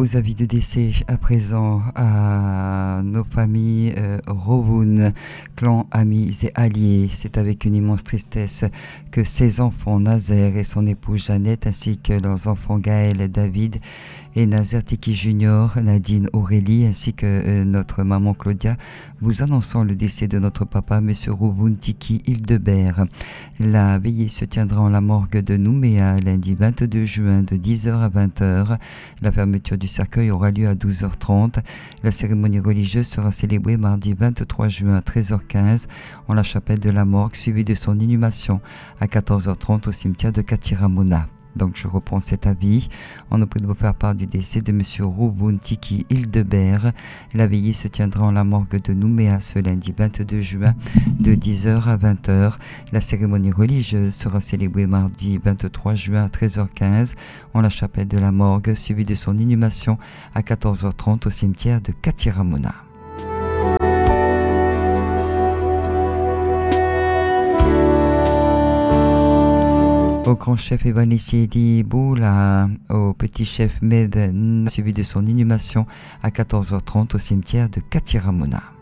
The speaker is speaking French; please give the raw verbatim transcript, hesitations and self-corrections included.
Vos avis de décès à présent à nos familles euh, Rovoun, clan, amis et alliés. C'est avec une immense tristesse que ses enfants Nazer et son épouse Jeannette ainsi que leurs enfants Gaël, David et Nazer Tiki Junior, Nadine, Aurélie ainsi que euh, notre maman Claudia vous annonçant le décès de notre papa Monsieur Rovoun Tiki Hildebert. La veillée se tiendra en la morgue de Nouméa lundi vingt-deux juin de dix heures à vingt heures. La fermeture du cercueil aura lieu à douze heures trente. La cérémonie religieuse sera célébrée mardi vingt-trois juin à treize heures quinze en la chapelle de la morgue, suivie de son inhumation à quatorze heures trente au cimetière de Katiramona. Donc je reprends cet avis. On nous prie de vous faire part du décès de Monsieur Rovoun Tiki Hildebert. La veillée se tiendra en la morgue de Nouméa ce lundi vingt-deux juin de dix heures à vingt heures. La cérémonie religieuse sera célébrée mardi vingt-trois juin à treize heures quinze en la chapelle de la morgue, suivie de son inhumation à quatorze heures trente au cimetière de Katiramona. Au grand chef Evanesi Edi Boula, au petit chef Med, suivi de son inhumation à quatorze heures trente au cimetière de Katiramona.